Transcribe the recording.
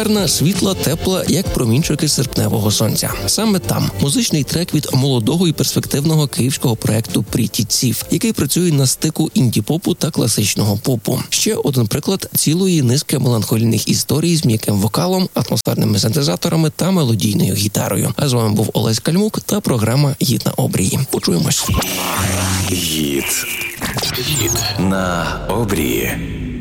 Гарна, світла, тепла, як промінчики серпневого сонця. Саме там музичний трек від молодого і перспективного київського проекту Pretty Thief, який працює на стику інді-попу та класичного попу. Ще один приклад цілої низки меланхолійних історій з м'яким вокалом, атмосферними синтезаторами та мелодійною гітарою. А з вами був Олесь Кальмук та програма «Гід на обрії». Почуємось. Гід на обрії.